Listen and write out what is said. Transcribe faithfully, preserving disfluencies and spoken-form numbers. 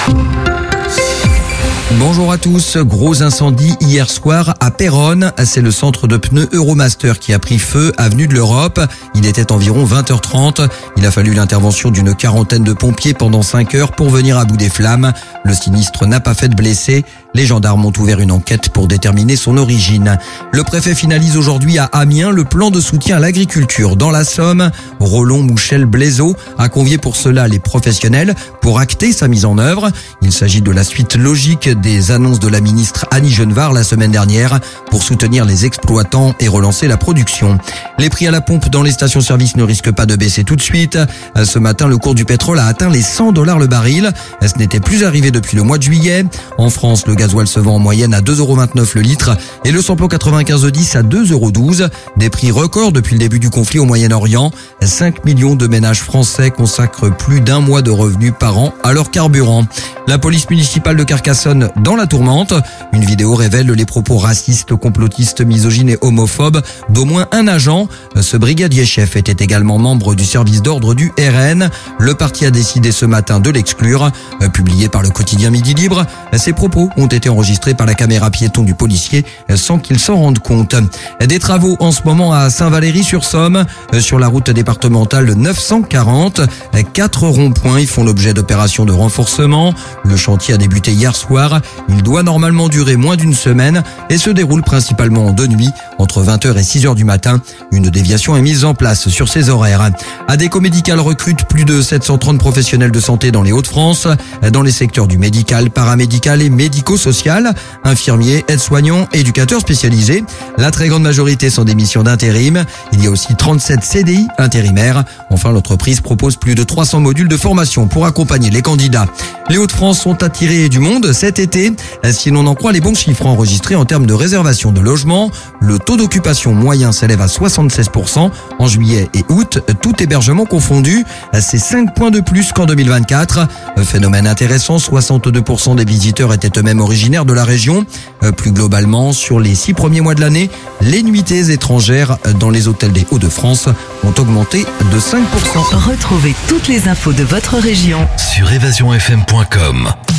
Bonjour à tous, gros incendie hier soir à Péronne, c'est le centre de pneus Euromaster qui a pris feu avenue de l'Europe. Il était environ vingt heures trente, il a fallu l'intervention d'une quarantaine de pompiers pendant cinq heures pour venir à bout des flammes. Le sinistre n'a pas fait de blessés, les gendarmes ont ouvert une enquête pour déterminer son origine. Le préfet finalise aujourd'hui à Amiens le plan de soutien à l'agriculture dans la Somme. Roland Mouchel Blaiseau a convié pour cela les professionnels pour acter sa mise en œuvre. Il s'agit de la suite logique des annonces de la ministre Annie Genevard la semaine dernière pour soutenir les exploitants et relancer la production. Les prix à la pompe dans les stations-service ne risquent pas de baisser tout de suite. Ce matin, le cours du pétrole a atteint les cent dollars le baril. Ce n'était plus arrivé depuis le mois de juillet. En France, le gasoil se vend en moyenne à deux euros vingt-neuf le litre et le samplon quatre-vingt-quinze dix à deux euros douze. Des prix records depuis le début du conflit au Moyen-Orient. cinq millions de ménages français consacrent plus d'un mois de revenus par an à leur carburant. La police municipale de Carcassonne dans la tourmente. Une vidéo révèle les propos racistes, complotistes, misogynes et homophobes d'au moins un agent. Ce brigadier chef était également membre du service d'ordre du R N. Le parti a décidé ce matin de l'exclure. Publié par le quotidien Midi Libre, ces propos ont été enregistrés par la caméra piéton du policier sans qu'il s'en rende compte. Des travaux en ce moment à Saint-Valery-sur-Somme, sur la route départementale neuf cent quarante. Quatre ronds-points y font l'objet d'opérations de renforcement. Le chantier a débuté hier soir. Il doit normalement durer moins d'une semaine et se déroule principalement de nuit, entre vingt heures et six heures du matin. Une déviation est mise en place sur ces horaires. Adéco Médical recrute plus de sept cent trente professionnels de santé dans les Hauts-de-France, dans les secteurs du médical, paramédical et médico-social, infirmiers, aides-soignants, éducateurs spécialisés. La très grande majorité sont des missions d'intérim. Il y a aussi trente-sept C D I intérimaires. Enfin, l'entreprise propose plus de trois cents modules de formation pour accompagner les candidats. Les Hauts-de-France sont attirés du monde cet été. Si l'on en croit les bons chiffres enregistrés en termes de réservation de logements, le taux d'occupation moyen s'élève à soixante-seize pour cent en juillet et août, tout hébergement confondu. C'est cinq points de plus qu'en deux mille vingt-quatre. Phénomène intéressant, soixante-deux pour cent des visiteurs étaient eux-mêmes originaires de la région. Plus globalement, sur les six premiers mois de l'année, les nuitées étrangères dans les hôtels des Hauts-de-France ont augmenté de cinq pour cent. Retrouvez toutes les infos de votre région sur évasion f m point com.